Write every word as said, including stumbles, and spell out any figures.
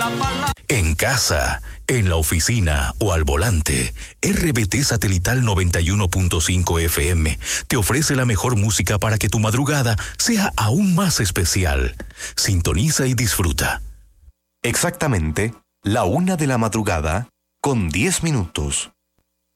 la palabra. En casa, en la oficina o al volante, R B T Satelital noventa y uno punto cinco F M te ofrece la mejor música para que tu madrugada sea aún más especial. Sintoniza y disfruta. Exactamente, la una de la madrugada, con diez minutos.